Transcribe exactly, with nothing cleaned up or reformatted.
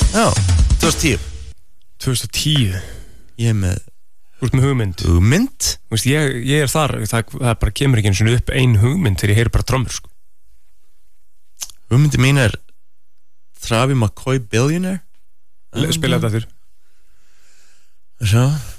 Já, tvö þúsund og tíu tvö þúsund og tíu Ég er með Þú ert með hugmynd Hugmynd? Þú veist, ég, ég er þar, það, það bara kemur ekki einu sinni upp ein hugmynd þegar ég heyri bara trommur sko. Hugmyndi mín er Travi McCoy Billionaire Spila þetta fyrir Sjá